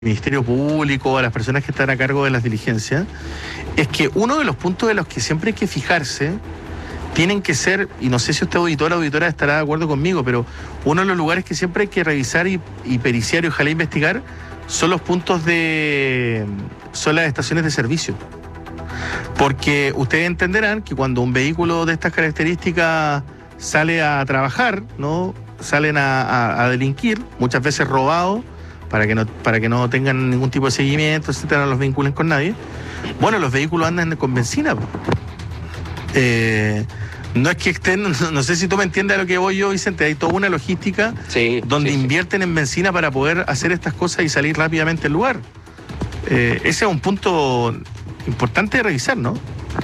Ministerio Público, a las personas que están a cargo de las diligencias, es que uno de los puntos de los que siempre hay que fijarse, tienen que ser, y no sé si usted auditora o auditora estará de acuerdo conmigo, pero uno de los lugares que siempre hay que revisar y periciar y ojalá investigar son los puntos son las estaciones de servicio. Porque ustedes entenderán que cuando un vehículo de estas características sale a trabajar, ¿no? Salen a delinquir, muchas veces robado, para que no tengan ningún tipo de seguimiento, etcétera, no los vinculen con nadie. Bueno, los vehículos andan con benzina. No es que estén, no sé si tú me entiendes a lo que voy yo, Vicente, hay toda una logística donde invierten en benzina para poder hacer estas cosas y salir rápidamente del lugar. Ese es un punto importante de revisar, ¿no?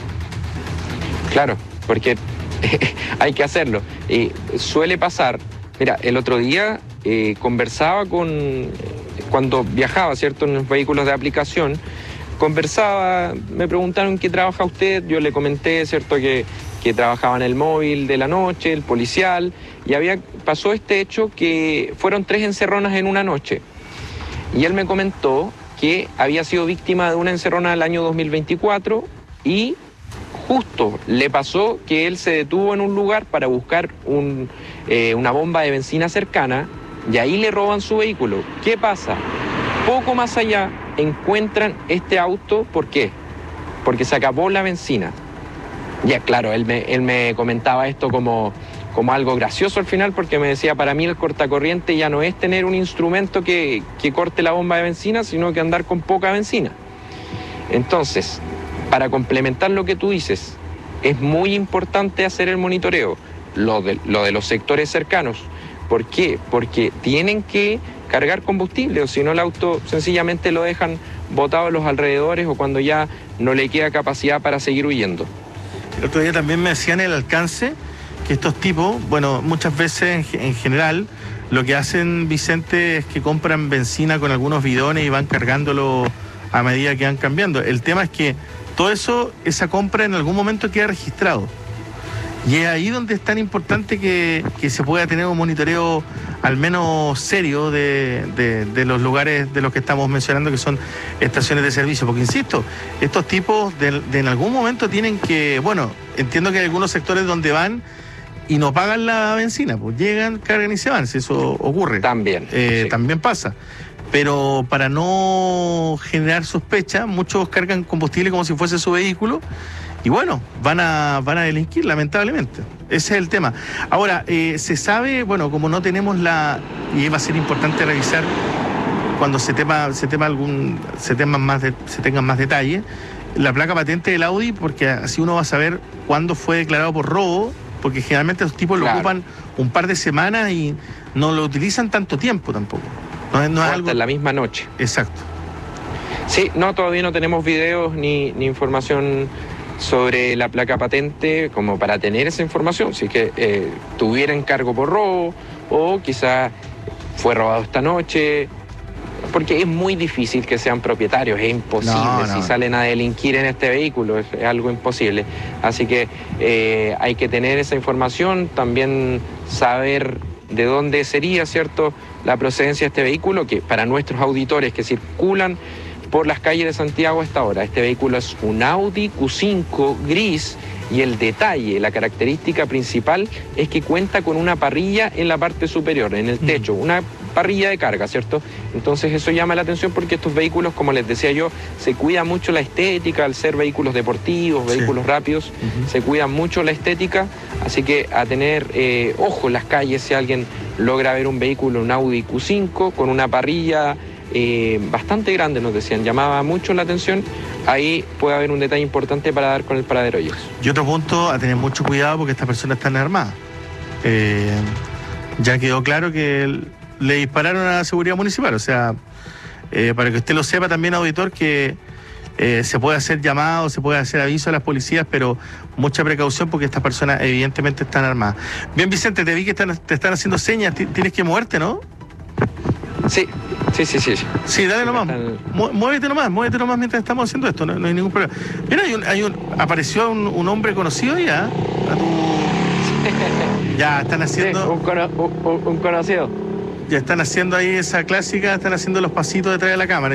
Claro, porque hay que hacerlo. Suele pasar, mira, el otro día conversaba cuando viajaba, ¿cierto?, en los vehículos de aplicación, conversaba, me preguntaron qué trabaja usted, yo le comenté, ¿cierto?, que trabajaba en el móvil de la noche, el policial, y pasó este hecho que fueron 3 encerronas en una noche. Y él me comentó que había sido víctima de una encerrona del año 2024 y justo le pasó que él se detuvo en un lugar para buscar una bomba de benzina cercana y ahí le roban su vehículo. ¿Qué pasa? Poco más allá encuentran este auto, ¿por qué? Porque se acabó la benzina. Ya, claro, él me comentaba esto como algo gracioso al final, porque me decía, para mí el cortacorriente ya no es tener un instrumento que corte la bomba de benzina, sino que andar con poca benzina. Entonces, para complementar lo que tú dices, es muy importante hacer el monitoreo, lo de los sectores cercanos. ¿Por qué? Porque tienen que cargar combustible, o si no el auto sencillamente lo dejan botado en los alrededores o cuando ya no le queda capacidad para seguir huyendo. El otro día también me decían el alcance que estos tipos, bueno, muchas veces en general, lo que hacen, Vicente, es que compran benzina con algunos bidones y van cargándolo a medida que van cambiando. El tema es que todo eso, esa compra en algún momento queda registrado. Y es ahí donde es tan importante que se pueda tener un monitoreo al menos serio de los lugares de los que estamos mencionando, que son estaciones de servicio. Porque, insisto, estos tipos en algún momento tienen que, bueno, entiendo que hay algunos sectores donde van y no pagan la benzina, pues llegan, cargan y se van, si eso ocurre. También. También pasa. Pero para no generar sospecha, muchos cargan combustible como si fuese su vehículo y bueno, van a delinquir, lamentablemente. Ese es el tema. Ahora, se sabe, bueno, como no tenemos y va a ser importante revisar cuando se tengan más detalles, la placa patente del Audi, porque así uno va a saber cuándo fue declarado por robo, porque generalmente los tipos lo ocupan un par de semanas y no lo utilizan tanto tiempo tampoco. No es algo en la misma noche. Exacto. Sí, no, todavía no tenemos videos ni información sobre la placa patente como para tener esa información. Si es que tuviera encargo por robo o quizá fue robado esta noche, porque es muy difícil que sean propietarios, es imposible. Si salen a delinquir en este vehículo, es algo imposible. Así que hay que tener esa información, también saber de dónde sería, ¿cierto?, la procedencia de este vehículo, que para nuestros auditores que circulan por las calles de Santiago a esta hora, este vehículo es un Audi Q5 gris y el detalle, la característica principal es que cuenta con una parrilla en la parte superior, en el techo, una parrilla de carga, ¿cierto? Entonces eso llama la atención porque estos vehículos, como les decía yo, se cuida mucho la estética, al ser vehículos deportivos, vehículos rápidos, se cuida mucho la estética, así que a tener ojo en las calles si alguien logra ver un vehículo, un Audi Q5 con una parrilla bastante grande, nos decían, llamaba mucho la atención, ahí puede haber un detalle importante para dar con el paradero ellos. Y otro punto, a tener mucho cuidado porque estas personas están armadas. Ya quedó claro que le dispararon a la seguridad municipal, o sea, para que usted lo sepa también, auditor, que se puede hacer llamado, se puede hacer aviso a las policías, pero mucha precaución porque estas personas evidentemente están armadas. Bien, Vicente, te vi que te están haciendo señas, tienes que moverte, ¿no? Sí. Sí, dale nomás. Muévete nomás mientras estamos haciendo esto, no hay ningún problema. Mira, apareció un hombre conocido ya. Ya están haciendo. Sí, un conocido. Ya están haciendo ahí esa clásica, están haciendo los pasitos detrás de la cámara.